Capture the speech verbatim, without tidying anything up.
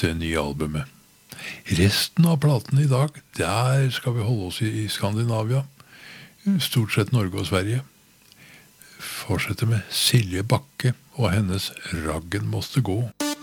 dette nye albumet. Resten av platen i dag, der skal vi holde oss i, i Skandinavia. Stort sett Norge og Sverige. Fortsetter med Silje Bakke og hennes Raggen måste gå.